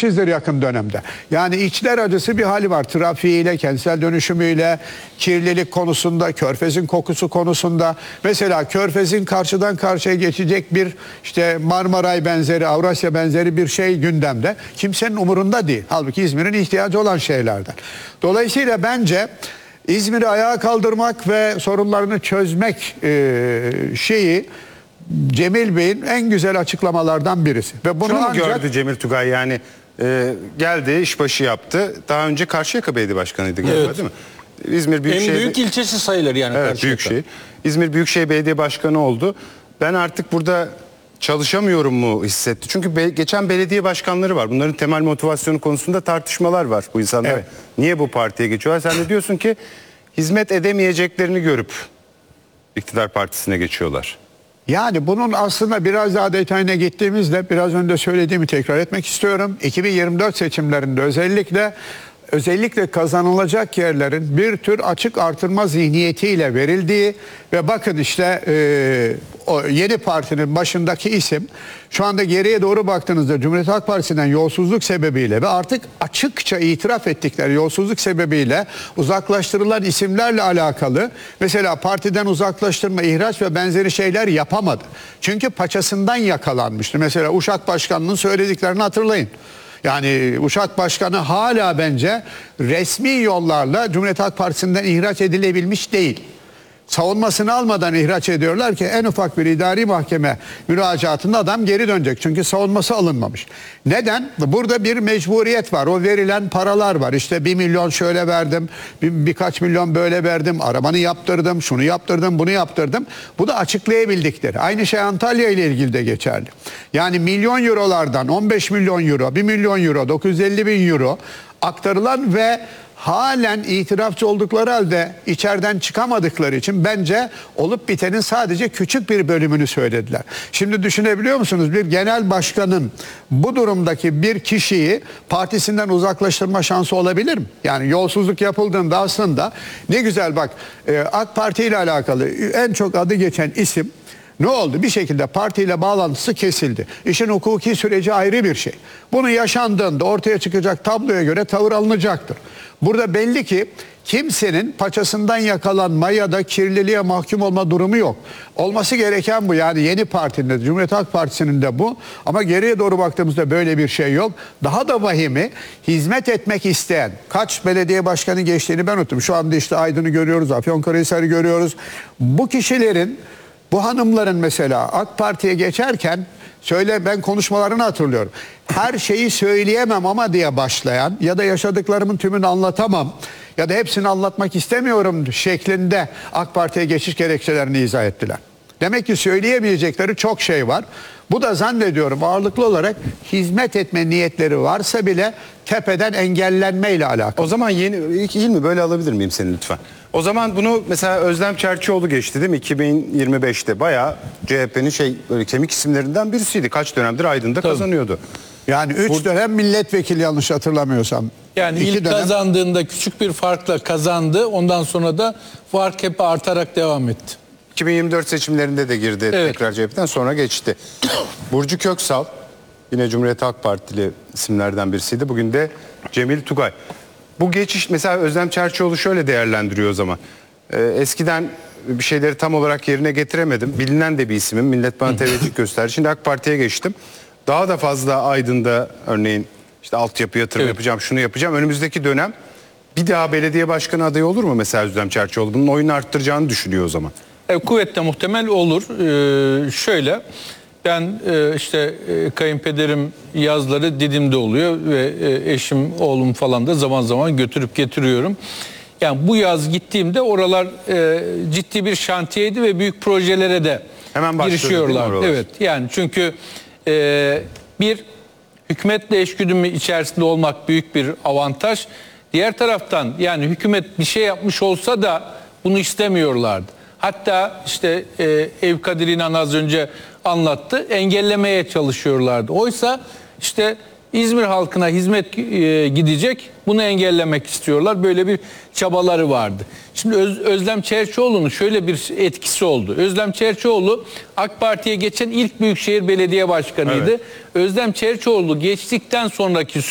görmemişizdir yakın dönemde. Yani içler acısı bir hali var. Trafiğiyle, kentsel dönüşümüyle, kirlilik konusunda, Körfez'in kokusu konusunda. Mesela Körfez'in karşıdan karşıya geçecek bir işte Marmaray benzeri, Avrasya benzeri bir şey gündemde. Kimsenin umurunda değil. Halbuki İzmir'in ihtiyacı olan şeylerden. Dolayısıyla bence İzmir'i ayağa kaldırmak ve sorunlarını çözmek şeyi Cemil Bey'in en güzel açıklamalardan birisi. Ve bunu Şunu ancak gördü Cemil Tugay, yani geldi, işbaşı yaptı. Daha önce Karşıyaka Belediye Başkanı'ydı galiba, Evet. değil mi? İzmir Büyükşehir... En büyük ilçesi sayılır yani. Evet, Büyükşehir. İzmir Büyükşehir Belediye Başkanı oldu. Ben artık burada çalışamıyorum mu hissetti. Çünkü geçen belediye başkanları var. Bunların temel motivasyonu konusunda tartışmalar var bu insanlar. Evet. Niye bu partiye geçiyorlar? Sen de diyorsun ki hizmet edemeyeceklerini görüp iktidar partisine geçiyorlar. yani bunun aslında biraz daha detayına gittiğimizde biraz önce söylediğimi tekrar etmek istiyorum. 2024 seçimlerinde özellikle kazanılacak yerlerin bir tür açık artırma zihniyetiyle verildiği ve bakın işte o yeni partinin başındaki isim şu anda geriye doğru baktığınızda Cumhuriyet Halk Partisi'nden yolsuzluk sebebiyle ve artık açıkça itiraf ettikleri yolsuzluk sebebiyle uzaklaştırılan isimlerle alakalı mesela partiden uzaklaştırma, ihraç ve benzeri şeyler yapamadı. Çünkü paçasından yakalanmıştı. Mesela Uşak Başkanı'nın söylediklerini hatırlayın. Yani Uşak Başkanı hala bence resmi yollarla Cumhuriyet Halk Partisi'nden ihraç edilebilmiş değil. Savunmasını almadan ihraç ediyorlar ki en ufak bir idari mahkeme müracaatında adam geri dönecek. Çünkü savunması alınmamış. Neden? Burada bir mecburiyet var. O verilen paralar var. İşte 1 milyon şöyle verdim, birkaç milyon böyle verdim, arabanı yaptırdım, şunu yaptırdım, bunu yaptırdım. Bu da açıklayabildikleri. Aynı şey Antalya ile ilgili de geçerli. Yani milyon eurolardan 15 milyon euro, 1 milyon euro, 950 bin euro aktarılan ve halen itirafçı oldukları halde içeriden çıkamadıkları için bence olup bitenin sadece küçük bir bölümünü söylediler. Şimdi düşünebiliyor musunuz? Bir genel başkanın bu durumdaki bir kişiyi partisinden uzaklaştırma şansı olabilir mi? Yani yolsuzluk yapıldığında aslında ne güzel bak AK Parti ile alakalı en çok adı geçen isim ne oldu? Bir şekilde partiyle bağlantısı kesildi. İşin hukuki süreci ayrı bir şey. Bunu yaşandığında ortaya çıkacak tabloya göre tavır alınacaktır. Burada belli ki kimsenin paçasından yakalanma ya da kirliliğe mahkum olma durumu yok. Olması gereken bu. Yani yeni partinin de Cumhuriyet Halk Partisi'nin de bu. Ama geriye doğru baktığımızda böyle bir şey yok. Daha da vahimi hizmet etmek isteyen kaç belediye başkanı geçtiğini ben unuttum. Şu anda işte Aydın'ı görüyoruz, Afyonkarahisar'ı görüyoruz. Bu kişilerin, bu hanımların mesela AK Parti'ye geçerken ben konuşmalarını hatırlıyorum. Her şeyi söyleyemem ama diye başlayan ya da yaşadıklarımın tümünü anlatamam ya da hepsini anlatmak istemiyorum şeklinde AK Parti'ye geçiş gerekçelerini izah ettiler. Demek ki söyleyemeyecekleri çok şey var. Bu da zannediyorum ağırlıklı olarak hizmet etme niyetleri varsa bile tepeden engellenmeyle alakalı. O zaman Hilmi böyle alabilir miyim seni lütfen? O zaman bunu mesela Özlem Çerçioğlu geçti değil mi? 2025'te bayağı CHP'nin böyle kemik isimlerinden birisiydi. Kaç dönemdir Aydın'da kazanıyordu. Yani 3 dönem milletvekili yanlış hatırlamıyorsam. Yani ilk kazandığında küçük bir farkla kazandı. Ondan sonra da fark hep artarak devam etti. 2024 seçimlerinde de girdi tekrar CHP'den, sonra geçti. Burcu Köksal yine Cumhuriyet Halk Partili isimlerden birisiydi. Bugün de Cemil Tugay. Bu geçiş mesela Özlem Çerçioğlu şöyle değerlendiriyor o zaman. Eskiden bir şeyleri tam olarak yerine getiremedim. Bilinen de bir isimim. Millet bana teveccüh gösterdi. Şimdi AK Parti'ye geçtim. Daha da fazla Aydın'da örneğin işte altyapı yatırım yapacağım, şunu yapacağım. Önümüzdeki dönem bir daha belediye başkanı adayı olur mu mesela Özlem Çerçioğlu? Bunun oyunu arttıracağını düşünüyor o zaman. Kuvvetle muhtemel olur. Şöyle, ben kayınpederim yazları Didim'de oluyor ve eşim, oğlum falan da zaman zaman götürüp getiriyorum. Yani bu yaz gittiğimde oralar ciddi bir şantiyeydi ve büyük projelere de girişiyorlar. Evet, yani çünkü bir hükümetle eşgüdümü içerisinde olmak büyük bir avantaj. Diğer taraftan yani hükümet bir şey yapmış olsa da bunu istemiyorlardı. Hatta işte Ev Kadir İnan az önce anlattı, engellemeye çalışıyorlardı. Oysa işte İzmir halkına hizmet gidecek, bunu engellemek istiyorlar. Böyle bir çabaları vardı. Şimdi Özlem Çerçioğlu'nun şöyle bir etkisi oldu. Özlem Çerçioğlu AK Parti'ye geçen ilk Büyükşehir Belediye Başkanı'ydı. Evet. Özlem Çerçioğlu geçtikten sonraki